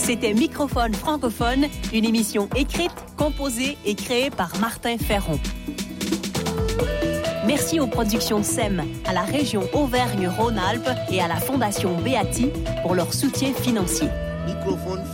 C'était Microphone francophone, une émission écrite, composée et créée par Martin Ferron. Merci aux productions SEM, à la région Auvergne-Rhône-Alpes et à la Fondation Beati pour leur soutien financier. Microphone